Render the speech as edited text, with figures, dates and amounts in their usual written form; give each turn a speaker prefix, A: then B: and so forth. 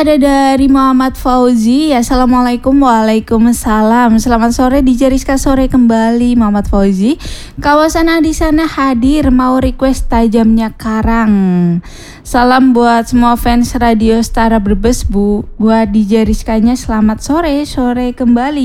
A: ada dari Muhammad Fauzi. Assalamualaikum. Waalaikumsalam. Selamat sore DJ Rizka, sore kembali Muhammad Fauzi. Kawasan di sana hadir, mau request tajamnya karang. Salam buat semua fans Radio Stara Brebes, buat DJ Rizkanya selamat sore kembali.